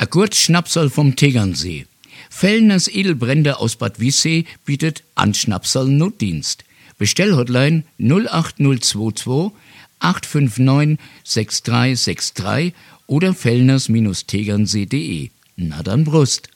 A kurz Schnapsal vom Tegernsee. Fellners Edelbrände aus Bad Wiessee bietet Anschnapsal Notdienst. Bestellhotline 08022 859 6363 oder fellners-tegernsee.de. Na dann Brust.